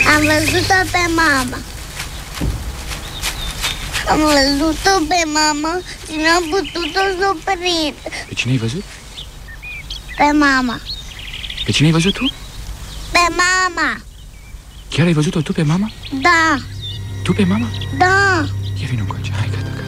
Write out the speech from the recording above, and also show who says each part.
Speaker 1: Am văzut-o pe mama. Am văzut-o pe mama și n-am putut-o să o prind.
Speaker 2: Pe cine ai văzut?
Speaker 1: Pe mama.
Speaker 2: Pe cine ai văzut tu?
Speaker 1: Pe mama.
Speaker 2: Chiar ai văzut-o tu pe mama?
Speaker 1: Da.
Speaker 2: Tu pe mama?
Speaker 1: Da.
Speaker 2: Ia vină încoace, hai, gata.